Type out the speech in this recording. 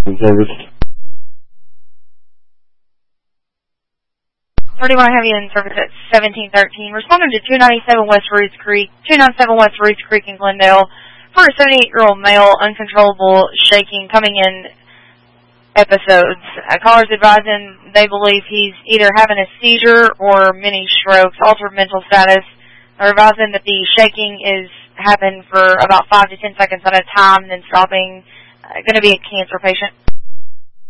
Service. 31 Heavy in service at 1713. Responding to 297 West Roots Creek in Glendale for a 78-year-old male, uncontrollable shaking, coming in episodes. Callers advising they believe he's either having a seizure or mini strokes, altered mental status. They're advising that the shaking is happening for about 5 to 10 seconds at a time and then stopping. Going to be a cancer patient.